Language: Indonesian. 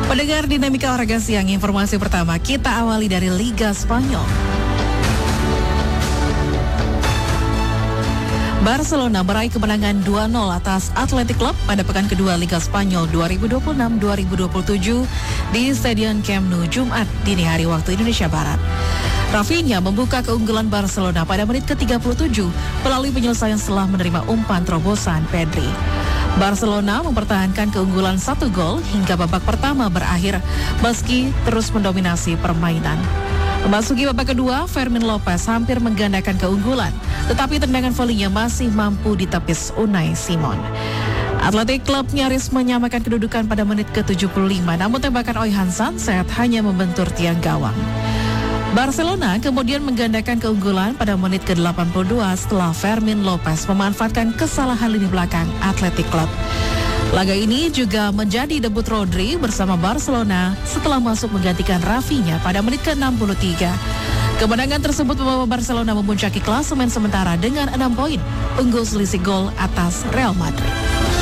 Pendengar Dinamika Olahraga Siang, informasi pertama kita awali dari Liga Spanyol. Barcelona meraih kemenangan 2-0 atas Athletic Club pada pekan kedua Liga Spanyol 2026-2027 di Stadion Camp Nou Jumat dini hari waktu Indonesia Barat. Rafinha membuka keunggulan Barcelona pada menit ke-37 melalui penyelesaian setelah menerima umpan terobosan Pedri. Barcelona mempertahankan keunggulan 1 gol hingga babak pertama berakhir meski terus mendominasi permainan. Memasuki babak kedua, Fermin Lopez hampir menggandakan keunggulan, tetapi tendangan volinya masih mampu ditepis Unai Simon. Athletic Club nyaris menyamakan kedudukan pada menit ke-75, namun tembakan Oyhan Sanset hanya membentur tiang gawang. Barcelona kemudian menggandakan keunggulan pada menit ke-82 setelah Fermin Lopez memanfaatkan kesalahan lini belakang Athletic Club. Laga ini juga menjadi debut Rodri bersama Barcelona setelah masuk menggantikan Rafinha pada menit ke-63. Kemenangan tersebut membawa Barcelona memuncaki klasemen sementara dengan 6 poin, unggul selisih gol atas Real Madrid.